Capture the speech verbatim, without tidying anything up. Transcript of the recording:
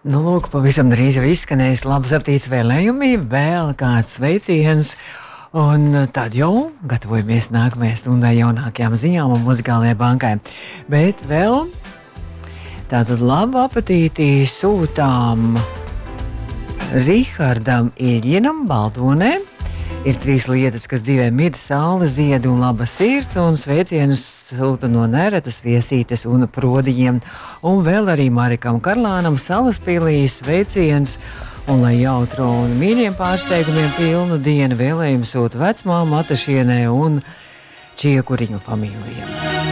Nu, lūk, pavisam drīz jau izskanēs labs aptīts vēlējumi, vēl kāds sveiciens. Un tad jau gatavojamies nākamajai stundai jaunākajām ziņām un muzikālajai bankai. Bet vēl tātad labu apetīti sūtām Rihardam Iļģinam Baldonē. Ir trīs lietas, kas dzīvē mir: saule, ziedi un laba sirds, un sveicienus sūta no Neretas, Viesītes un Prodijiem. Un vēl arī Marikam Karlānam Salaspīlī sveiciens, un lai jautru un mīļiem pārsteigumiem pilnu dienu vēlējumu sūta vecmāma Matašienē un Čiekuriņu familijām.